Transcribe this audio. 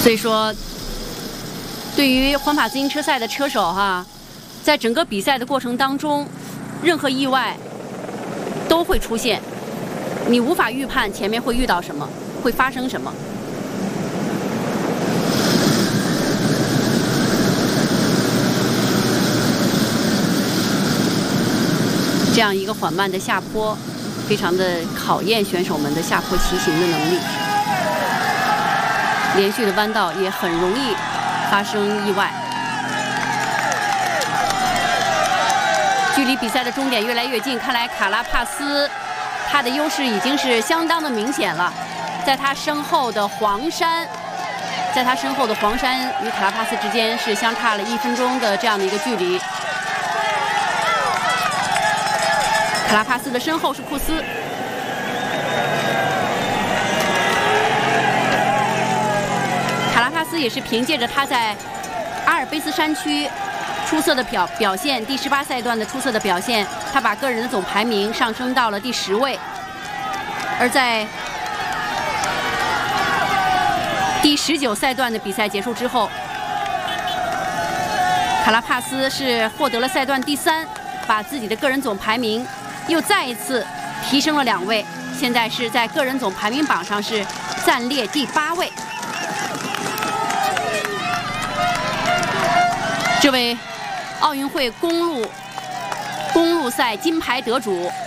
所以说，对于环法自行车赛的车手在整个比赛的过程当中，任何意外都会出现，你无法预判前面会遇到什么，会发生什么。这样一个缓慢的下坡，非常的考验选手们的下坡骑行的能力。连续的弯道也很容易发生意外。距离比赛的终点越来越近，看来卡拉帕斯他的优势已经是相当的明显了。在他身后的黄山与卡拉帕斯之间是相差了1分钟的这样的一个距离。卡拉帕斯的身后是库斯。卡拉帕斯也是凭借着他在阿尔卑斯山区出色的表现，第18赛段的出色的表现，他把个人的总排名上升到了第10位。而在第19赛段的比赛结束之后，卡拉帕斯是获得了赛段第3，把自己的个人总排名又再一次提升了2位，现在是在个人总排名榜上是暂列第8位。这位奥运会公路赛金牌得主